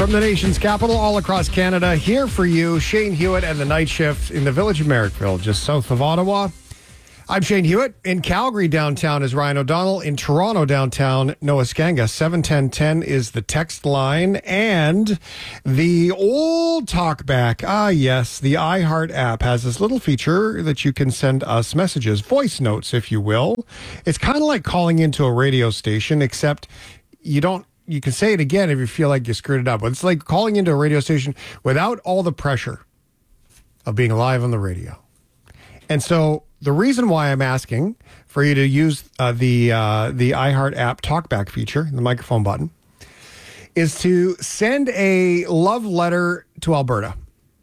From the nation's capital, all across Canada, here for you, Shane Hewitt and the Night Shift in the village of Merrickville, just south of Ottawa. I'm Shane Hewitt. In Calgary downtown is Ryan O'Donnell. In Toronto downtown, Noah Skanga. 71010 is the text line. And the old talkback. Ah, yes, the iHeart app has this little feature that you can send us messages, voice notes, if you will. It's kind of like calling into a radio station, except you can say it again if you feel like you screwed it up. But it's like calling into a radio station without all the pressure of being live on the radio. And so the reason why I'm asking for you to use the iHeart app talkback feature, the microphone button, is to send a love letter to Alberta.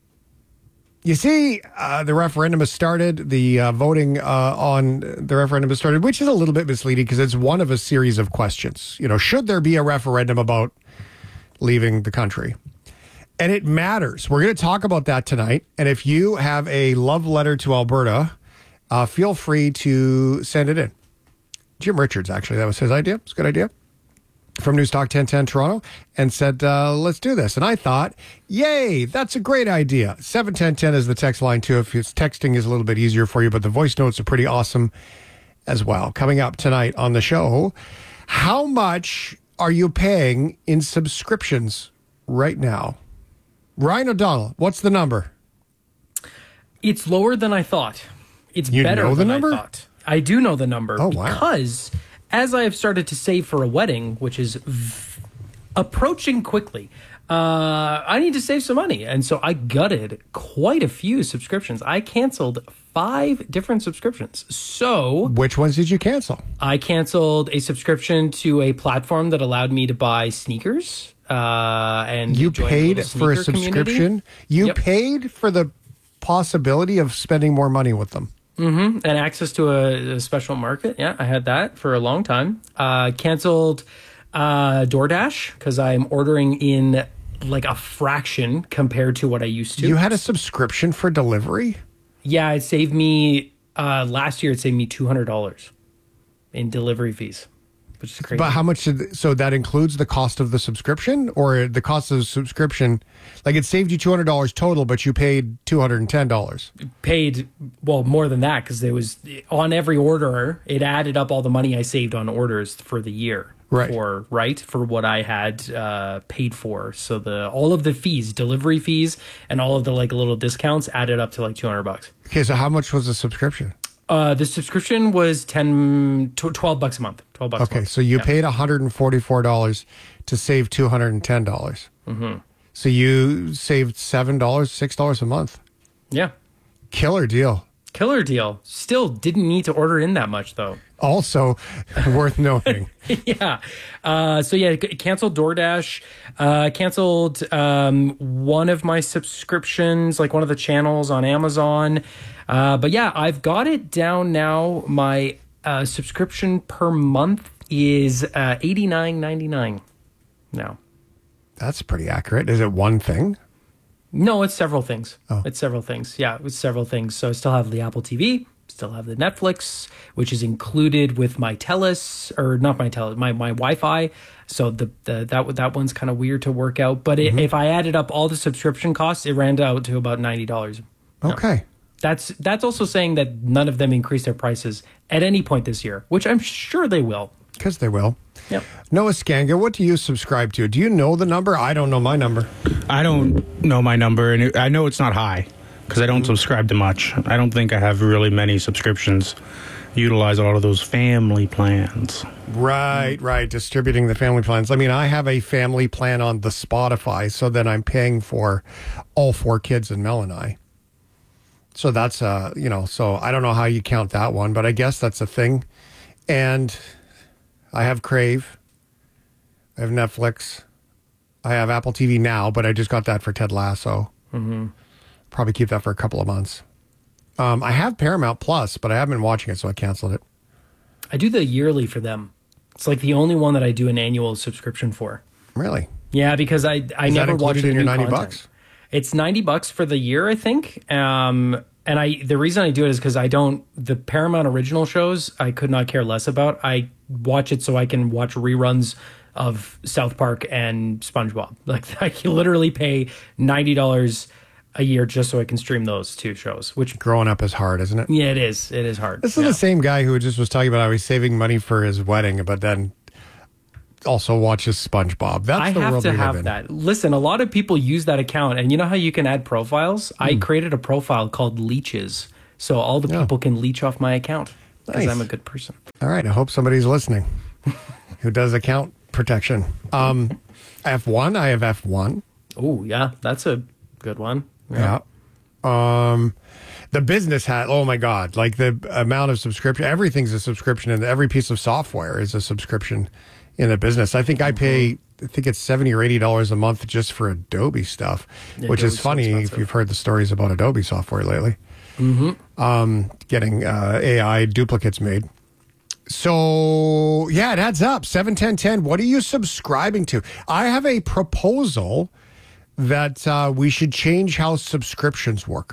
You see, the referendum has started. The voting on the referendum has started, which is a little bit misleading because it's one of a series of questions. You know, should there be a referendum about leaving the country? And it matters. We're going to talk about that tonight. And if you have a love letter to Alberta, feel free to send it in. Jim Richards, actually, that was his idea. It's a good idea. From Newstalk 1010 Toronto, and said, let's do this. And I thought, yay, that's a great idea. 71010 is the text line, too. If it's texting is a little bit easier for you, but the voice notes are pretty awesome as well. Coming up tonight on the show, how much are you paying in subscriptions right now? Ryan O'Donnell, what's the number? It's lower than I thought. It's better than I thought. I do know the number. Oh, wow. Because as I have started to save for a wedding, which is approaching quickly, I need to save some money. And so I gutted quite a few subscriptions. I canceled 5 different subscriptions. So which ones did you cancel? I canceled a subscription to a platform that allowed me to buy sneakers. And you paid for a subscription? Community. You paid for the possibility of spending more money with them? Mm-hmm. And access to a special market. Yeah, I had that for a long time. Canceled DoorDash because I'm ordering in like a fraction compared to what I used to. You had a subscription for delivery? Yeah, it saved me, last year it saved me $200 in delivery fees, which is crazy. But how much so that includes the cost of the subscription, or the cost of the subscription? Like it saved you $200 total, but you paid $210. Paid, well, more than that, because there was on every order, it added up all the money I saved on orders for the year. Right. For what I had paid for. So all of the fees, delivery fees, and all of the like little discounts added up to like $200. Okay, so how much was the subscription? The subscription was $12 a month. $12 a month. Okay, so you paid $144 to save $210. Mm-hmm. So you saved $7, $6 a month. Yeah. Killer deal. Killer deal. Still didn't need to order in that much, though. Also worth noting. Yeah. Canceled DoorDash. Canceled one of my subscriptions, like one of the channels on Amazon. But yeah, I've got it down now. My subscription per month is $89.99 now. That's pretty accurate. Is it one thing? No, it's several things. Oh. It's several things. Yeah, it's several things. So I still have the Apple TV, still have the Netflix, which is included with my TELUS, or not my TELUS, my Wi-Fi. So that one's kind of weird to work out. But if I added up all the subscription costs, it ran out to about $90. Okay. That's also saying that none of them increase their prices at any point this year, which I'm sure they will. Because they will. Yep. Noah Skanga, what do you subscribe to? Do you know the number? I don't know my number. I don't know my number, and I know it's not high because I don't subscribe to much. I don't think I have really many subscriptions. Utilize a lot of those family plans. Right. Distributing the family plans. I mean, I have a family plan on the Spotify, so then I'm paying for all 4 kids and Mel and I. So that's, so I don't know how you count that one, but I guess that's a thing. And I have Crave. I have Netflix. I have Apple TV now, but I just got that for Ted Lasso. Mm-hmm. Probably keep that for a couple of months. I have Paramount Plus, but I haven't been watching it, so I canceled it. I do the yearly for them. It's like the only one that I do an annual subscription for. Really? Yeah, because I never watch the in your new $90? content. It's $90 for the year, I think. And the reason I do it is because the Paramount original shows, I could not care less about. I watch it so I can watch reruns of South Park and SpongeBob. Like I can literally pay $90 a year just so I can stream those two shows. Which Growing up is hard, isn't it? yeah, it is. It is hard. This is the same guy who just was talking about how he's saving money for his wedding, but then also watches SpongeBob. That's I the have world to we live have in. that. Listen, a lot of people use that account, and you know how you can add profiles? I created a profile called Leeches, so all the people can leech off my account because Nice. I'm a good person. All right. I hope somebody's listening who does account protection. F1, I have F1. Oh, yeah, that's a good one. Yeah. The business hat, oh my God, like the amount of subscription, everything's a subscription, and every piece of software is a subscription in the business. I think I pay, I think it's $70 or $80 a month just for Adobe stuff, which Adobe's is so funny expensive. if you've heard the stories about Adobe software lately. Getting AI duplicates made. So, yeah, it adds up. 7-10-10. What are you subscribing to? I have a proposal that we should change how subscriptions work.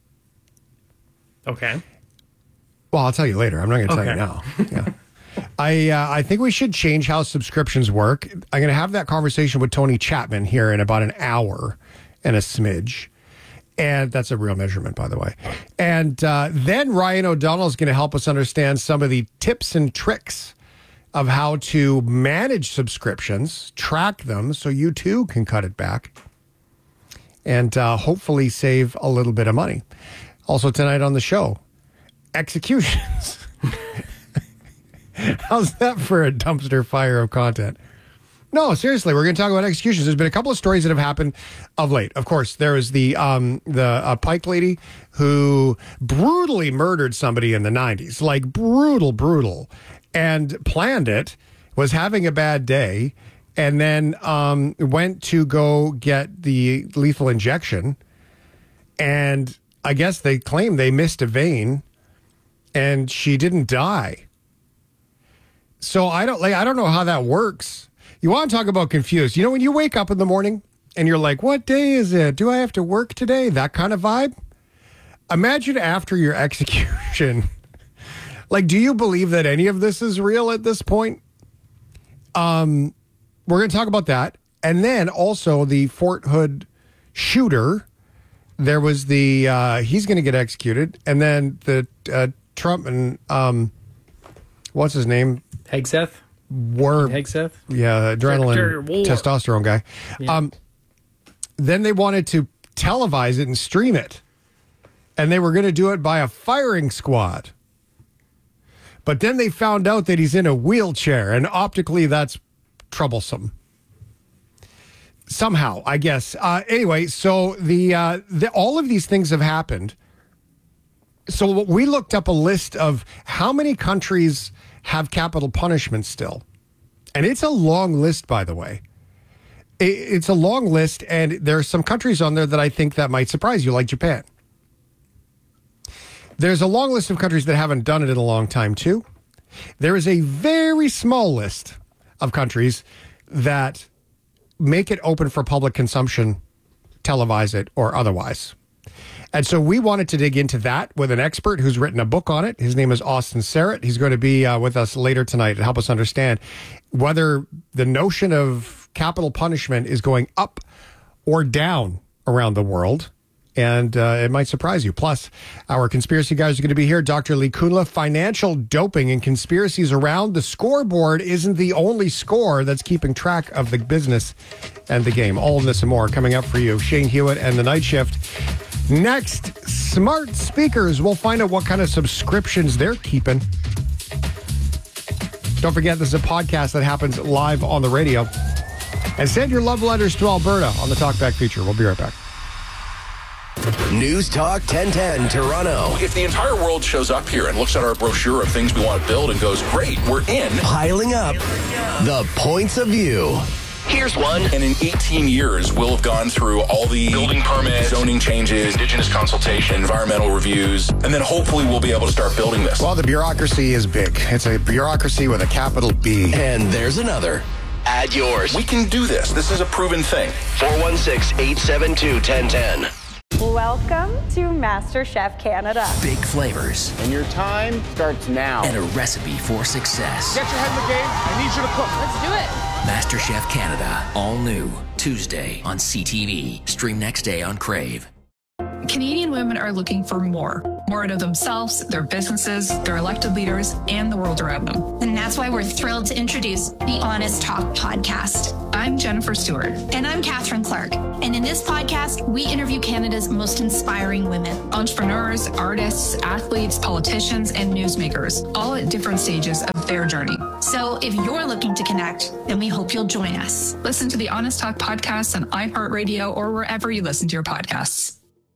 Okay. Well, I'll tell you later. I'm not going to tell you now. Yeah. I think we should change how subscriptions work. I'm going to have that conversation with Tony Chapman here in about an hour and a smidge. And that's a real measurement, by the way. And then Ryan O'Donnell is going to help us understand some of the tips and tricks of how to manage subscriptions, track them so you too can cut it back, and hopefully save a little bit of money. Also tonight on the show, executions. How's that for a dumpster fire of content? No, seriously, we're going to talk about executions. There's been a couple of stories that have happened of late. Of course, there was the Pike lady who brutally murdered somebody in the 90s, like brutal, and planned it, was having a bad day, and then went to go get the lethal injection, and I guess they claim they missed a vein, and she didn't die. So I don't know how that works. You want to talk about confused? You know, when you wake up in the morning and you're like, what day is it? Do I have to work today? That kind of vibe. Imagine after your execution. Like, do you believe that any of this is real at this point? We're going to talk about that. And then also the Fort Hood shooter. There was the, he's going to get executed. And then the Trump and, what's his name? Hegseth? Hegseth? Yeah, adrenaline, testosterone guy. Yeah. Then they wanted to televise it and stream it. And they were going to do it by a firing squad. But then they found out that he's in a wheelchair, and optically that's troublesome. Somehow, I guess. Anyway, so the all of these things have happened. So we looked up a list of how many countries have capital punishment still. And it's a long list, by the way. It's a long list, and there are some countries on there that I think that might surprise you, like Japan. There's a long list of countries that haven't done it in a long time, too. There is a very small list of countries that make it open for public consumption, televise it, or otherwise. And so we wanted to dig into that with an expert who's written a book on it. His name is Austin Serrett. He's going to be with us later tonight to help us understand whether the notion of capital punishment is going up or down around the world. And it might surprise you. Plus, our conspiracy guys are going to be here. Dr. Lee Kunla, financial doping and conspiracies around the scoreboard isn't the only score that's keeping track of the business and the game. All of this and more coming up for you. Shane Hewitt and the Night Shift. Next, smart speakers. We'll find out what kind of subscriptions they're keeping. Don't forget, this is a podcast that happens live on the radio. And send your love letters to Alberta on the Talkback feature. We'll be right back. News Talk 1010 Toronto. If the entire world shows up here and looks at our brochure of things we want to build and goes, great, we're in. Piling up the points of view. Here's one. And in 18 years, we'll have gone through all the building permits, zoning changes, Indigenous consultation, environmental reviews, and then hopefully we'll be able to start building this. Well, the bureaucracy is big. It's a bureaucracy with a capital B. And there's another. Add yours. We can do this. This is a proven thing. 416-872-1010. Welcome to MasterChef Canada. Big flavors. And your time starts now. And a recipe for success. Get your head in the game. I need you to cook. Let's do it. MasterChef Canada. All new. Tuesday on CTV. Stream next day on Crave. Canadian women are looking for more out of themselves, their businesses, their elected leaders, and the world around them. And that's why we're thrilled to introduce the Honest Talk podcast. I'm Jennifer Stewart. And I'm Catherine Clark. And in this podcast, we interview Canada's most inspiring women. Entrepreneurs, artists, athletes, politicians, and newsmakers, all at different stages of their journey. So if you're looking to connect, then we hope you'll join us. Listen to the Honest Talk podcast on iHeartRadio or wherever you listen to your podcasts.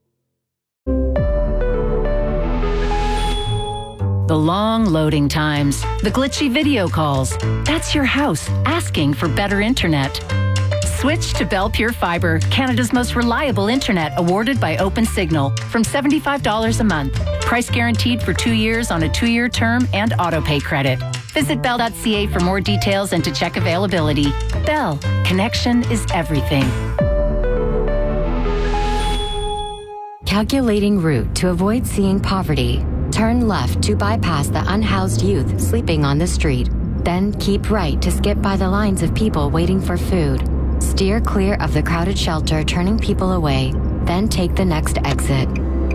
The long loading times, the glitchy video calls. That's your house asking for better internet. Switch to Bell Pure Fiber, Canada's most reliable internet, awarded by OpenSignal, from $75 a month. Price guaranteed for 2 years on a 2-year term and autopay credit. Visit bell.ca for more details and to check availability. Bell, connection is everything. Calculating route to avoid seeing poverty. Turn left to bypass the unhoused youth sleeping on the street. Then keep right to skip by the lines of people waiting for food. Steer clear of the crowded shelter turning people away. Then take the next exit.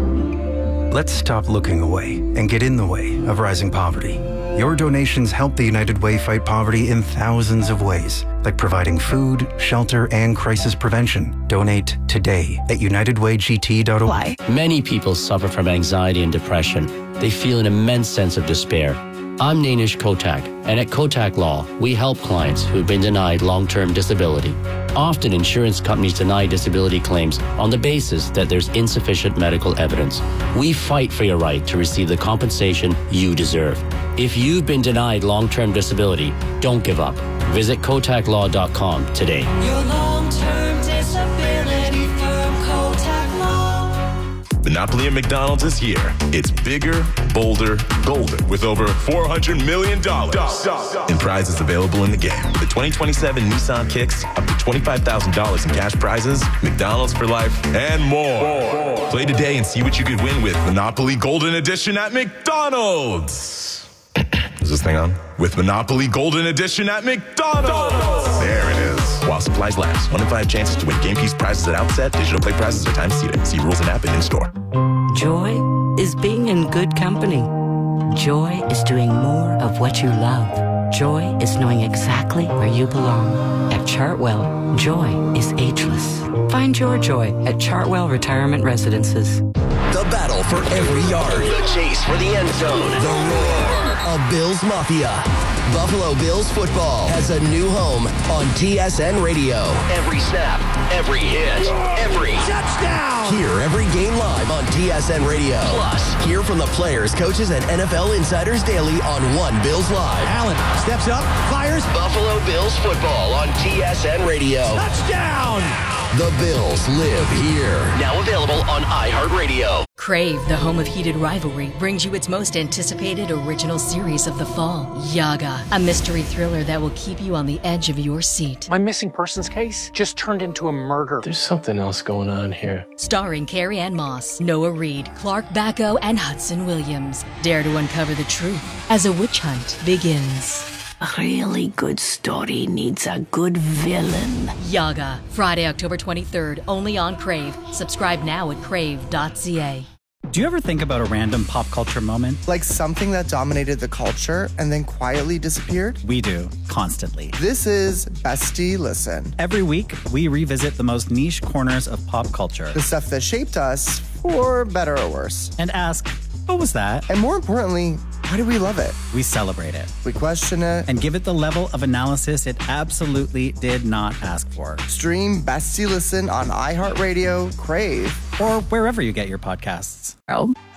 Let's stop looking away and get in the way of rising poverty. Your donations help the United Way fight poverty in thousands of ways, like providing food, shelter, and crisis prevention. Donate today at unitedwaygt.org. Many people suffer from anxiety and depression. They feel an immense sense of despair. I'm Nainish Kotak, and at Kotak Law, we help clients who've been denied long-term disability. Often, insurance companies deny disability claims on the basis that there's insufficient medical evidence. We fight for your right to receive the compensation you deserve. If you've been denied long-term disability, don't give up. Visit kotaklaw.com today. Your long-term disability firm, Kotak Law. Monopoly at McDonald's is here. It's bigger, bolder, golden, with over $400 million in prizes available in the game. The 2027 Nissan Kicks, up to $25,000 in cash prizes, McDonald's for life, and more. Play today and see what you could win with Monopoly Golden Edition at McDonald's. Is this thing on? With Monopoly Golden Edition at McDonald's. There it is. While supplies last. 1 in 5 chances to win game piece prizes at outset. Digital play prizes are time seated. See rules and app and in-store. Joy is being in good company. Joy is doing more of what you love. Joy is knowing exactly where you belong. At Chartwell, joy is ageless. Find your joy at Chartwell Retirement Residences. The battle for every yard. The chase for the end zone. The roar of Bills Mafia. Buffalo Bills football has a new home on TSN Radio. Every snap, every hit, every touchdown. Hear every game live on TSN Radio. Plus, hear from the players, coaches, and NFL insiders daily on One Bills Live. Allen steps up, fires. Buffalo Bills football on TSN Radio. Touchdown! The Bills live here. Now available on iHeartRadio. Crave, the home of heated rivalry, brings you its most anticipated original series of the fall, Yaga, a mystery thriller that will keep you on the edge of your seat. My missing persons case just turned into a murder. There's something else going on here. Starring Carrie Ann Moss, Noah Reid, Clark Bacco, and Hudson Williams. Dare to uncover the truth as a witch hunt begins. A really good story needs a good villain. Yaga, Friday, October 23rd, only on Crave. Subscribe now at crave.ca. Do you ever think about a random pop culture moment? Like something that dominated the culture and then quietly disappeared? We do, constantly. This is Bestie Listen. Every week, we revisit the most niche corners of pop culture. The stuff that shaped us, for better or worse. And ask, what was that? And more importantly, why do we love it? We celebrate it. We question it. And give it the level of analysis it absolutely did not ask for. Stream Bestie Listen on iHeartRadio, Crave, or wherever you get your podcasts. Oh.